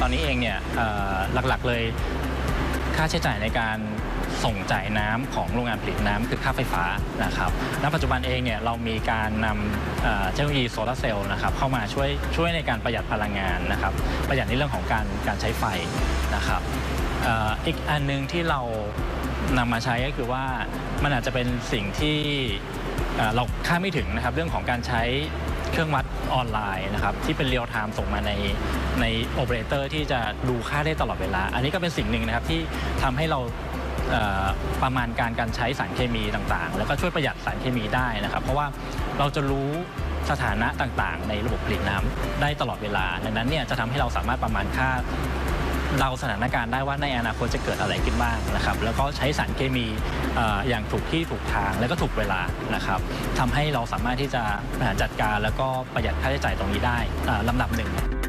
ตอนนี้เองเนี่ยหลักๆเลยค่าใช้จ่ายในการส่งจ่ายน้ำของโรงงานผลิตน้ำคือค่าไฟฟ้านะครับณปัจจุบันเองเนี่ยเรามีการนำเทคโนโลยีโซลาร์เซลล์นะครับเข้ามาช่วยในการประหยัดพลังงานนะครับประหยัดในเรื่องของการใช้ไฟนะครับอีกอันนึงที่เรานำมาใช้ก็คือว่ามันอาจจะเป็นสิ่งที่เราคาดไม่ถึงนะครับเรื่องของการใช้เครื่องวัดออนไลน์นะครับที่เป็นเรียลไทม์ส่งมาในโอเปอเรเตอร์ที่จะดูค่าได้ตลอดเวลาอันนี้ก็เป็นสิ่งหนึ่งนะครับที่ทำให้เราประมาณการใช้สารเคมีต่างๆแล้วก็ช่วยประหยัดสารเคมีได้นะครับเพราะว่าเราจะรู้สถานะต่างๆในระบบผลิตน้ำได้ตลอดเวลาดังนั้นเนี่ยจะทำให้เราสามารถประมาณค่าเราสถานการณ์ได้ว่าในอนาคตจะเกิดอะไรขึ้นบ้างนะครับแล้วก็ใช้สารเคมีอย่างถูกที่ถูกทางแล้วก็ถูกเวลานะครับทำให้เราสามารถที่จะจัดการแล้วก็ประหยัดค่าใช้จ่ายตรงนี้ได้ลำดับหนึ่ง